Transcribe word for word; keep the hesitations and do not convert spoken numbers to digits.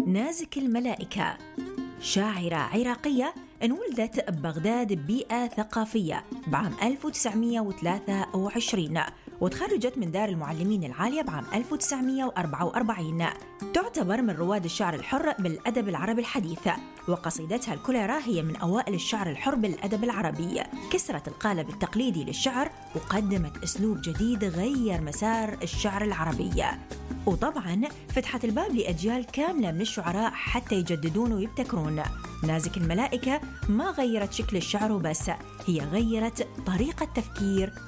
نازك الملائكة، شاعرة عراقية انولدت ببغداد ببيئة ثقافية بعام ألف وتسعمائة وثلاثة وعشرين، وتخرجت من دار المعلمين العالية بعام ألف وتسعمائة وأربعة وأربعين. تعتبر من رواد الشعر الحر بالأدب العربي الحديث، وقصيدتها الكوليرا هي من أوائل الشعر الحر بالأدب العربي. كسرت القالب التقليدي للشعر وقدمت أسلوب جديد غير مسار الشعر العربي، وطبعاً فتحت الباب لأجيال كاملة من الشعراء حتى يجددون ويبتكرون. نازك الملائكة ما غيرت شكل الشعر وبس، هي غيرت طريقة تفكير